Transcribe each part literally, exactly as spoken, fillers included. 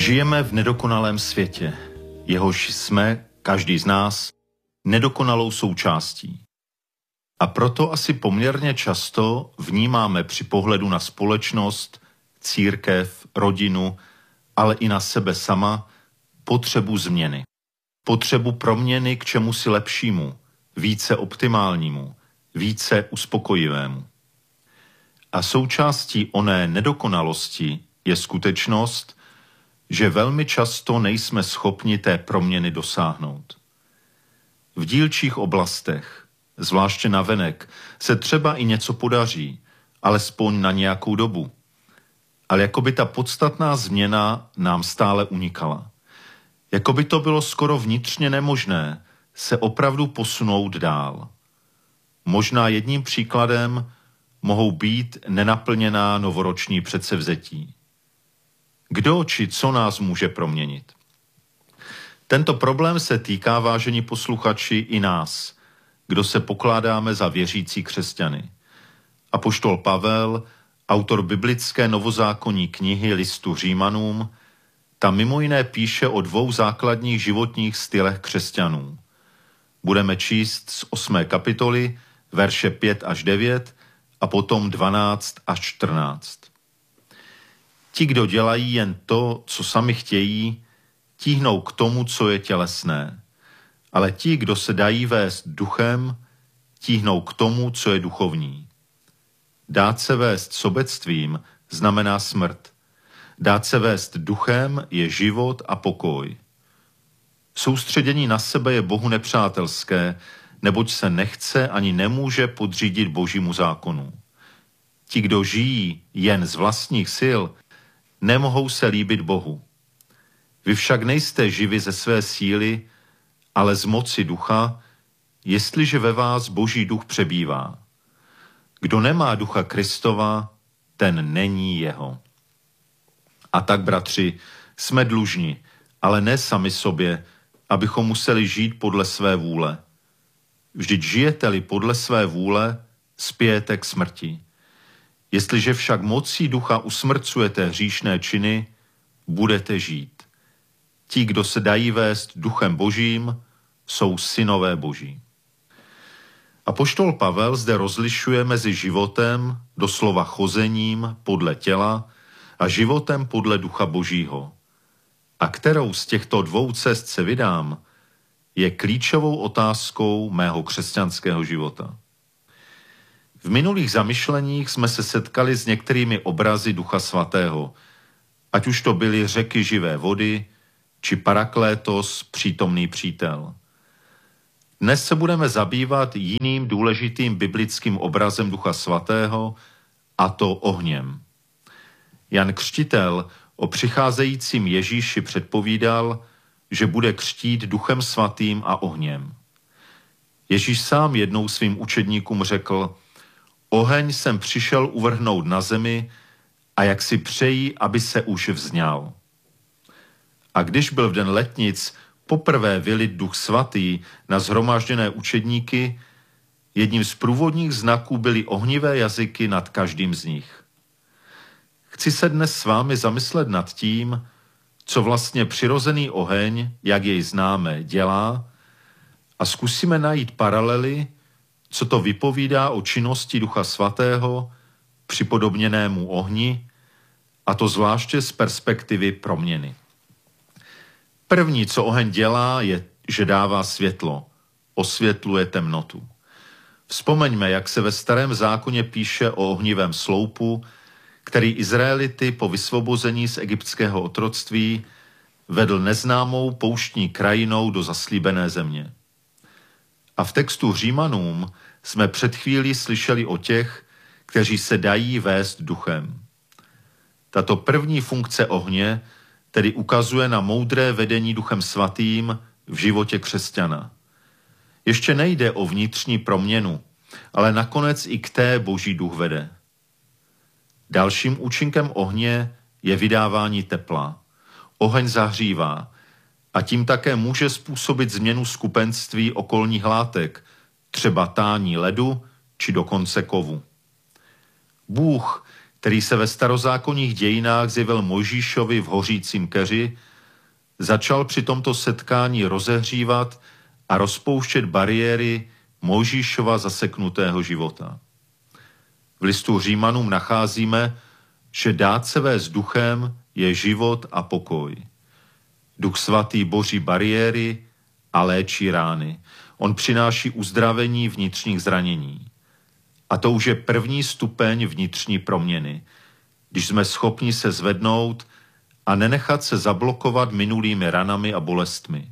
Žijeme v nedokonalém světě, jehož jsme, každý z nás, nedokonalou součástí. A proto asi poměrně často vnímáme při pohledu na společnost, církev, rodinu, ale i na sebe sama potřebu změny. Potřebu proměny k čemusi lepšímu, více optimálnímu, více uspokojivému. A součástí oné nedokonalosti je skutečnost, že velmi často nejsme schopni té proměny dosáhnout. V dílčích oblastech, zvláště navenek, se třeba i něco podaří, alespoň na nějakou dobu. Ale jako by ta podstatná změna nám stále unikala. Jako by to bylo skoro vnitřně nemožné se opravdu posunout dál. Možná jedním příkladem mohou být nenaplněná novoroční předsevzetí. Kdo či co nás může proměnit? Tento problém se týká, vážení posluchači, i nás, kdo se pokládáme za věřící křesťany. Apoštol Pavel, autor biblické novozákonní knihy listu Římanům, tam mimo jiné píše o dvou základních životních stylech křesťanů. Budeme číst z osmé kapitoly, verše pět až devět a potom dvanáct až čtrnáct. Ti, kdo dělají jen to, co sami chtějí, tíhnou k tomu, co je tělesné. Ale ti, kdo se dají vést duchem, tíhnou k tomu, co je duchovní. Dát se vést sobectvím znamená smrt. Dát se vést duchem je život a pokoj. Soustředění na sebe je Bohu nepřátelské, neboť se nechce ani nemůže podřídit Božímu zákonu. Ti, kdo žijí jen z vlastních sil, nemohou se líbit Bohu. Vy však nejste živi ze své síly, ale z moci ducha, jestliže ve vás Boží duch přebývá. Kdo nemá ducha Kristova, ten není jeho. A tak, bratři, jsme dlužni, ale ne sami sobě, abychom museli žít podle své vůle. Vždyť žijete-li podle své vůle, spějete k smrti. Jestliže však mocí ducha usmrcujete hříšné činy, budete žít. Ti, kdo se dají vést duchem Božím, jsou synové Boží. Apoštol Pavel zde rozlišuje mezi životem, doslova chozením podle těla, a životem podle ducha Božího. A kterou z těchto dvou cest se vydám, je klíčovou otázkou mého křesťanského života. V minulých zamyšleních jsme se setkali s některými obrazy Ducha Svatého, ať už to byly řeky živé vody, či Paraklétos, přítomný přítel. Dnes se budeme zabývat jiným důležitým biblickým obrazem Ducha Svatého, a to ohněm. Jan Křtitel o přicházejícím Ježíši předpovídal, že bude křtít Duchem Svatým a ohněm. Ježíš sám jednou svým učedníkům řekl: Oheň jsem přišel uvrhnout na zemi a jak si přejí, aby se už vzňal. A když byl v den letnic poprvé vylit Duch Svatý na shromážděné učedníky, jedním z průvodních znaků byly ohnivé jazyky nad každým z nich. Chci se dnes s vámi zamyslet nad tím, co vlastně přirozený oheň, jak jej známe, dělá, a zkusíme najít paralely, co to vypovídá o činnosti Ducha Svatého, připodobněnému ohni, a to zvláště z perspektivy proměny. První, co oheň dělá, je, že dává světlo, osvětluje temnotu. Vzpomeňme, jak se ve Starém zákoně píše o ohnivém sloupu, který Izraelity po vysvobození z egyptského otroctví vedl neznámou pouštní krajinou do zaslíbené země. A v textu Římanům jsme před chvílí slyšeli o těch, kteří se dají vést duchem. Tato první funkce ohně tedy ukazuje na moudré vedení Duchem Svatým v životě křesťana. Ještě nejde o vnitřní proměnu, ale nakonec i k té Boží duch vede. Dalším účinkem ohně je vydávání tepla. Oheň zahřívá a tím také může způsobit změnu skupenství okolních látek, třeba tání ledu či dokonce kovu. Bůh, který se ve starozákonních dějinách zjevil Mojžíšovi v hořícím keři, začal při tomto setkání rozehřívat a rozpouštět bariéry Mojžíšova zaseknutého života. V listu Římanům nacházíme, že dát se vést duchem je život a pokoj. Duch svatý boří bariéry a léčí rány. On přináší uzdravení vnitřních zranění. A to už je první stupeň vnitřní proměny, když jsme schopni se zvednout a nenechat se zablokovat minulými ranami a bolestmi.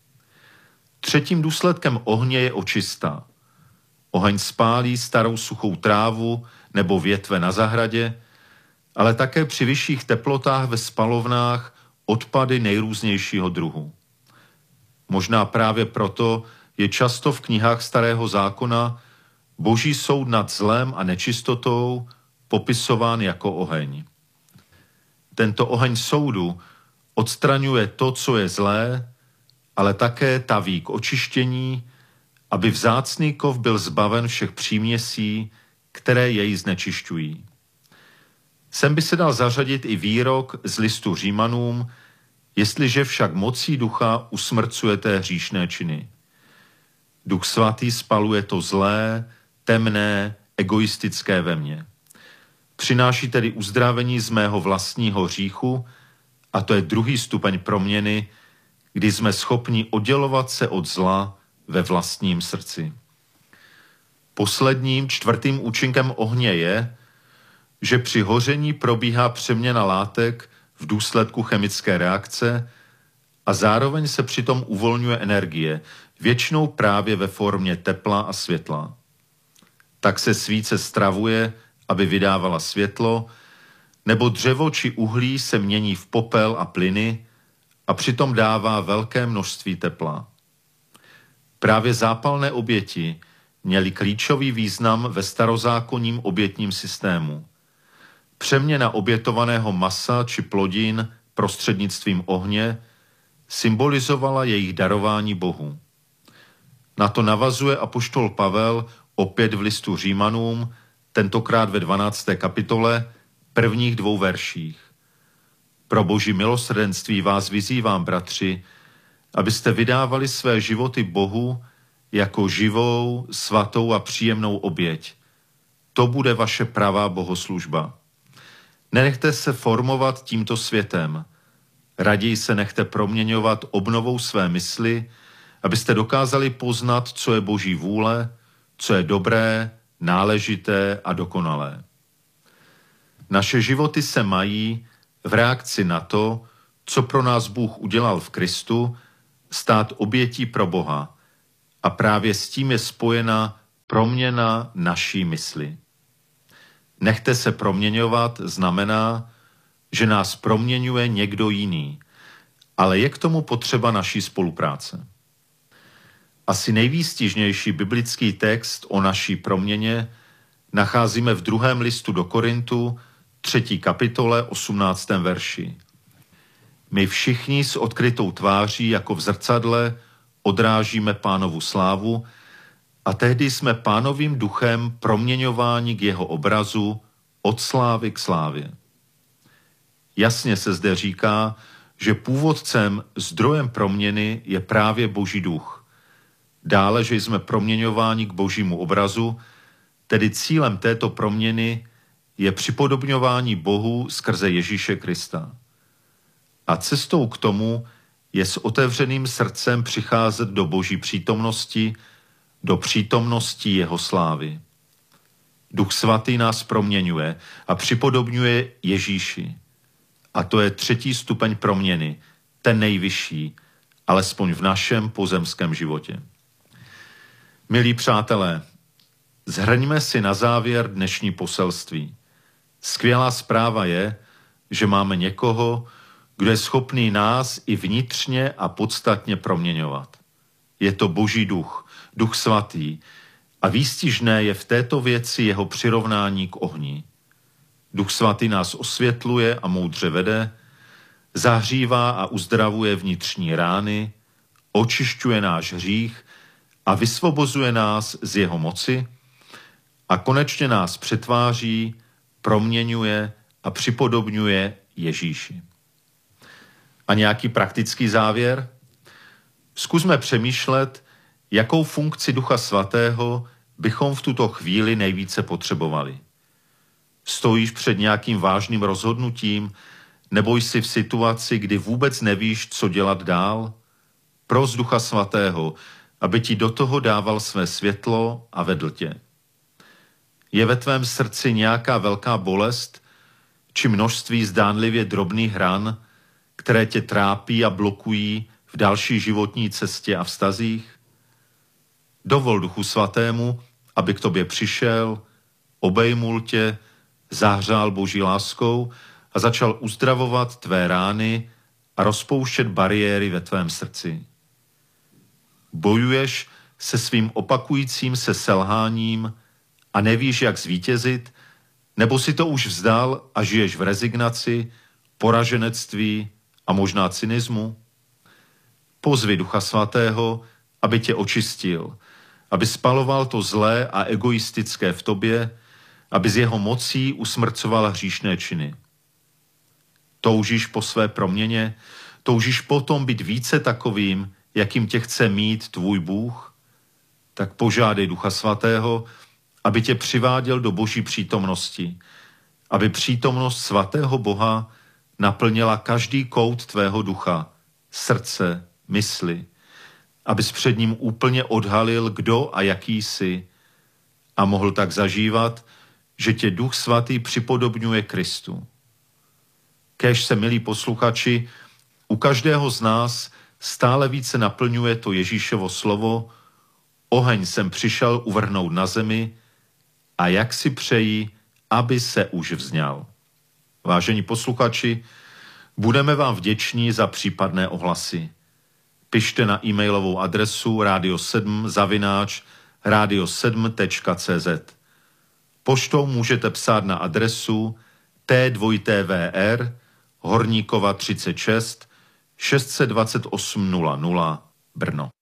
Třetím důsledkem ohně je očista. Oheň spálí starou suchou trávu nebo větve na zahradě, ale také při vyšších teplotách ve spalovnách odpady nejrůznějšího druhu. Možná právě proto je často v knihách Starého zákona Boží soud nad zlem a nečistotou popisován jako oheň. Tento oheň soudu odstraňuje to, co je zlé, ale také taví k očištění, aby vzácný kov byl zbaven všech příměsí, které jej znečišťují. Sem by se dal zařadit i výrok z listu Římanům, jestliže však mocí ducha usmrcujete hříšné činy. Duch svatý spaluje to zlé, temné, egoistické ve mně. Přináší tedy uzdravení z mého vlastního hříchu, a to je druhý stupeň proměny, kdy jsme schopni oddělovat se od zla ve vlastním srdci. Posledním, čtvrtým účinkem ohně je, že při hoření probíhá přeměna látek v důsledku chemické reakce a zároveň se přitom uvolňuje energie, většinou právě ve formě tepla a světla. Tak se svíce stravuje, aby vydávala světlo, nebo dřevo či uhlí se mění v popel a plyny a přitom dává velké množství tepla. Právě zápalné oběti měly klíčový význam ve starozákonním obětním systému. Přeměna obětovaného masa či plodin prostřednictvím ohně symbolizovala jejich darování Bohu. Na to navazuje apoštol Pavel opět v listu Římanům, tentokrát ve dvanácté kapitole, prvních dvou verších. Pro Boží milosrdenství vás vyzývám, bratři, abyste vydávali své životy Bohu jako živou, svatou a příjemnou oběť. To bude vaše pravá bohoslužba. Nenechte se formovat tímto světem. Raději se nechte proměňovat obnovou své mysli, abyste dokázali poznat, co je Boží vůle, co je dobré, náležité a dokonalé. Naše životy se mají v reakci na to, co pro nás Bůh udělal v Kristu, stát obětí pro Boha. A právě s tím je spojena proměna naší mysli. Nechte se proměňovat znamená, že nás proměňuje někdo jiný, ale je k tomu potřeba naší spolupráce. Asi nejvýstižnější biblický text o naší proměně nacházíme v druhém listu do Korintu, třetí kapitole, osmnáctém verši. My všichni s odkrytou tváří jako v zrcadle odrážíme Pánovu slávu a tehdy jsme Pánovým duchem proměňováni k jeho obrazu od slávy k slávě. Jasně se zde říká, že původcem, zdrojem proměny je právě Boží duch. Dále, že jsme proměňováni k Božímu obrazu, tedy cílem této proměny je připodobňování Bohu skrze Ježíše Krista. A cestou k tomu je s otevřeným srdcem přicházet do Boží přítomnosti, do přítomnosti jeho slávy. Duch svatý nás proměňuje a připodobňuje Ježíši. A to je třetí stupeň proměny, ten nejvyšší, alespoň v našem pozemském životě. Milí přátelé, shrňme si na závěr dnešní poselství. Skvělá zpráva je, že máme někoho, kdo je schopný nás i vnitřně a podstatně proměňovat. Je to Boží duch, Duch svatý, a výstižné je v této věci jeho přirovnání k ohni. Duch svatý nás osvětluje a moudře vede, zahřívá a uzdravuje vnitřní rány, očišťuje náš hřích a vysvobozuje nás z jeho moci a konečně nás přetváří proměňuje a připodobňuje Ježíši. A nějaký praktický závěr? Zkusme přemýšlet, jakou funkci Ducha Svatého bychom v tuto chvíli nejvíce potřebovali. Stojíš před nějakým vážným rozhodnutím, nebo jsi v situaci, kdy vůbec nevíš, co dělat dál? Pros Ducha Svatého, aby ti do toho dával své světlo a vedl tě. Je ve tvém srdci nějaká velká bolest, či množství zdánlivě drobných ran, které tě trápí a blokují v další životní cestě a vztazích? Dovol Duchu Svatému, aby k tobě přišel, obejmul tě, zahřál Boží láskou a začal uzdravovat tvé rány a rozpouštět bariéry ve tvém srdci. Bojuješ se svým opakujícím se selháním a nevíš, jak zvítězit, nebo si to už vzdal a žiješ v rezignaci, poraženectví a možná cynismu? Pozvi Ducha Svatého, aby tě očistil, aby spaloval to zlé a egoistické v tobě, aby z jeho mocí usmrcoval hříšné činy. Toužíš po své proměně, toužíš potom být více takovým, jakým tě chce mít tvůj Bůh? Tak požádej Ducha Svatého, aby tě přiváděl do Boží přítomnosti, aby přítomnost svatého Boha naplnila každý kout tvého ducha, srdce, mysli, abys před ním úplně odhalil, kdo a jaký jsi, a mohl tak zažívat, že tě Duch Svatý připodobňuje Kristu. Kéž se, milí posluchači, u každého z nás stále více naplňuje to Ježíšovo slovo: oheň jsem přišel uvrhnout na zemi a jak si přeji, aby se už vzňal. Vážení posluchači, budeme vám vděční za případné ohlasy. Pište na e-mailovou adresu radio sedm zavináč radio sedm tečka cé zet. Poštou můžete psát na adresu T dva T V R Horníkova třicet šest šest set dvacet osm nula nula Brno.